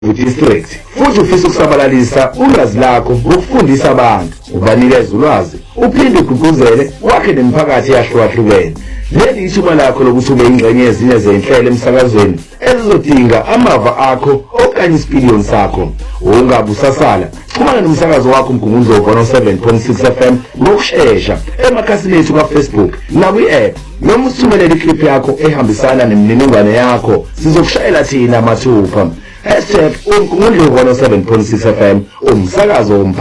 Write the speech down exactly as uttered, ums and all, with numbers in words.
District futhi ufisa ukusabalalisa ulwazi lakho ukufundisa abantu ubanikeza ulwazi uphinde ugqugquzele wakhe nemiphakathi yahlukahlukene. Leli ithuba lakho lokuthi ube ingxenye yezinye zezinhlelo emsakazweni ezizodinga amava akho okanye isipiliyoni sakho. Ungabe usasala xhumana nomsakazo wakho Mgunguzo one oh seven point six F M ngokushesha emakhasini ethu ka-Facebook nakwi-app noma usithumelele iklip yakho ehambisana nemininingwane yakho sizokushayela thina mathupha. Hashtag Mgunguzo one oh seven point six F M umsakazo